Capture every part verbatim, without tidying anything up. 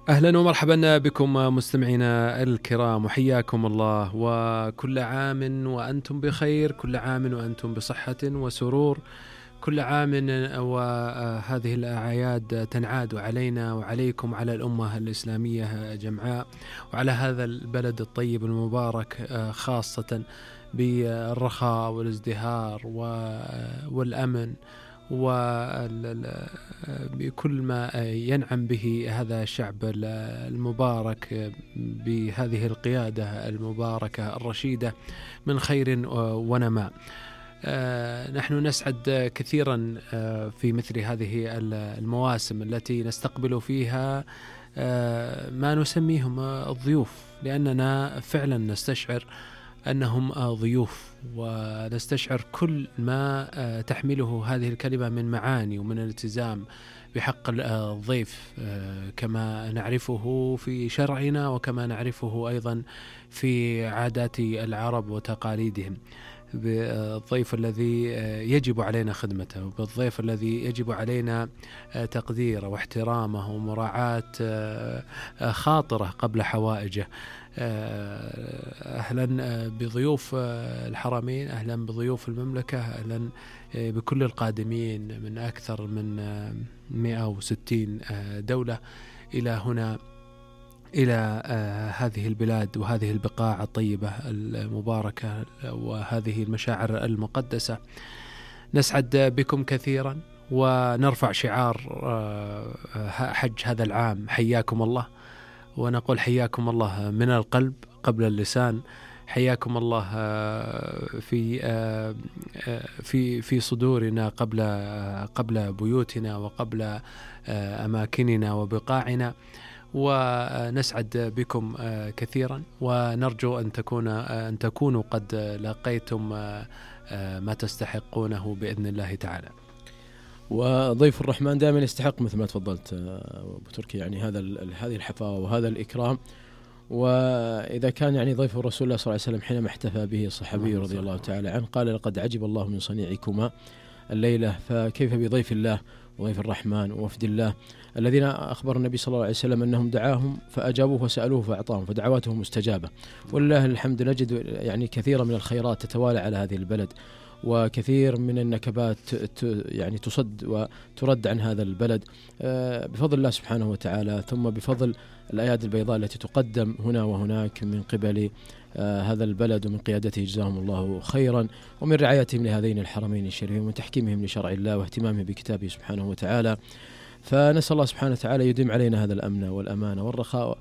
أهلا ومرحبا بكم مستمعينا الكرام، وحياكم الله، وكل عام وأنتم بخير، كل عام وأنتم بصحة وسرور، كل عام وهذه الأعياد تنعاد علينا وعليكم، على الأمة الإسلامية جمعاء، وعلى هذا البلد الطيب المبارك خاصة، بالرخاء والازدهار والأمن وبكل ما ينعم به هذا الشعب المبارك، بهذه القيادة المباركة الرشيدة من خير ونماء. نحن نسعد كثيرا في مثل هذه المواسم التي نستقبل فيها ما نسميهم الضيوف، لأننا فعلا نستشعر أنهم ضيوف، ونستشعر كل ما تحمله هذه الكلمة من معاني ومن الالتزام بحق الضيف، كما نعرفه في شرعنا وكما نعرفه أيضا في عادات العرب وتقاليدهم، بالضيف الذي يجب علينا خدمته، وبالضيف الذي يجب علينا تقديره واحترامه ومراعاة خاطره قبل حوائجه. أهلا بضيوف الحرمين، أهلا بضيوف المملكة، أهلا بكل القادمين من أكثر من مئة وستين دولة إلى هنا، إلى هذه البلاد وهذه البقاع الطيبة المباركة وهذه المشاعر المقدسة. نسعد بكم كثيرا، ونرفع شعار حج هذا العام حياكم الله، ونقول حياكم الله من القلب قبل اللسان، حياكم الله في في في صدورنا قبل قبل بيوتنا وقبل أماكننا وبقاعنا، ونسعد بكم كثيرا، ونرجو أن تكون أن تكونوا قد لقيتم ما تستحقونه بإذن الله تعالى. وضيف الرحمن دائما يستحق مثل ما تفضلت أبو تركي، يعني هذا هذه الحفاوة وهذا الإكرام. وإذا كان يعني ضيف رسول الله صلى الله عليه وسلم حينما احتفى به الصحابي رضي الله تعالى عنه قال: لقد عجب الله من صنيعكما الليلة، فكيف بضيف الله وضيف الرحمن ووفد الله الذين أخبر النبي صلى الله عليه وسلم أنهم دعاهم فأجابوه وسألوه فأعطاهم، فدعواتهم مستجابة. ولله الحمد نجد يعني كثيرا من الخيرات تتوالى على هذه البلد، وكثير من النكبات يعني تصد وترد عن هذا البلد بفضل الله سبحانه وتعالى، ثم بفضل الأيادي البيضاء التي تقدم هنا وهناك من قبل هذا البلد ومن قيادته جزاهم الله خيرا، ومن رعايتهم لهذين الحرمين الشريفين ومن تحكيمهم لشرع الله واهتمامهم بكتابه سبحانه وتعالى. فنسأل الله سبحانه وتعالى يديم علينا هذا الأمن والأمان والرخاء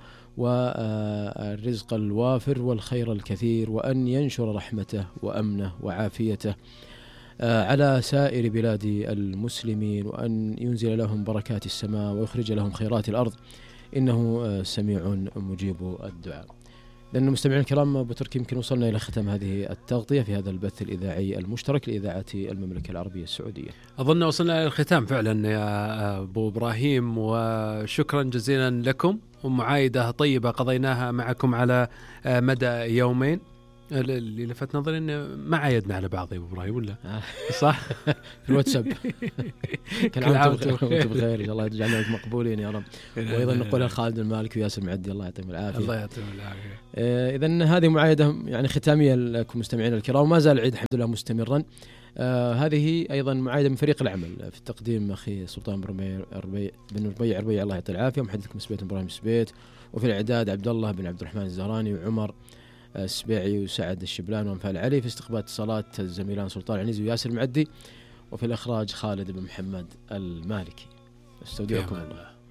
والرزق الوافر والخير الكثير، وأن ينشر رحمته وأمنه وعافيته على سائر بلاد المسلمين، وأن ينزل لهم بركات السماء ويخرج لهم خيرات الأرض، إنه سميع مجيب الدعاء. لأن المستمعين الكرام أبو تركي يمكن وصلنا إلى ختم هذه التغطية في هذا البث الإذاعي المشترك لإذاعة المملكة العربية السعودية. أظن وصلنا إلى الختام فعلا يا أبو إبراهيم، وشكرا جزيلا لكم، ومعايدة طيبة قضيناها معكم على مدى يومين. اللي لفت نظري إن ما عايدنا على بعض يا أبو إبراهيم، ولا صح؟ في الواتساب. كل عام وأنتم بخير، إن شاء الله يجعلنا مقبولين يا رب. وأيضا نقول خالد المالك وياسر معدي الله يعطيهم العافية. الله يعطيهم العافية. إذن هذه معايدة يعني ختامية لكم مستمعين الكرام، وما زال العيد الحمد لله مستمرا. آه هذه أيضا معايدة من فريق العمل في التقديم أخي سلطان بن ربيع بن ربيع ربيع الله يعطيه العافية، ومحدثكم سبيت إبراهيم سبيت، وفي الإعداد عبد الله بن عبد الرحمن الزهراني وعمر السبيعي وسعد الشبلان وانفال علي، في استقبال اتصالات الزميلان سلطان العنيزي وياسر المعدي، وفي الإخراج خالد بن محمد المالكي. استودعكم الله.